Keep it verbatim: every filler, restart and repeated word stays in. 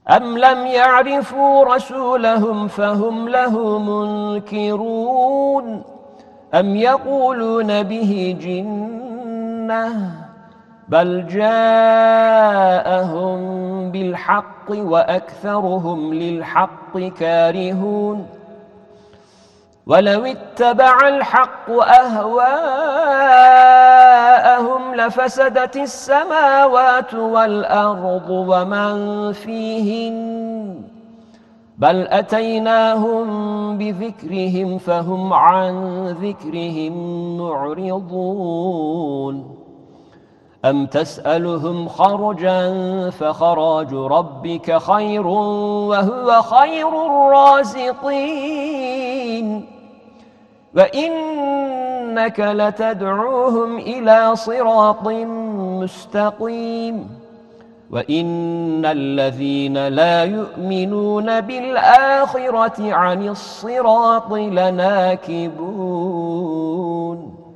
أم لم يعرفوا رسولهم فهم له منكرون أم يقولون به جنة بل جاءهم بالحق وأكثرهم للحق كارهون ولو اتبع الحق أهواءهم لفسدت السماوات والأرض ومن فيهن بل أتيناهم بذكرهم فهم عن ذكرهم معرضون أم تسألهم خرجا فخراج ربك خير وهو خير الرازقين وإنك لتدعوهم إلى صراط مستقيم وإن الذين لا يؤمنون بالآخرة عن الصراط لناكبون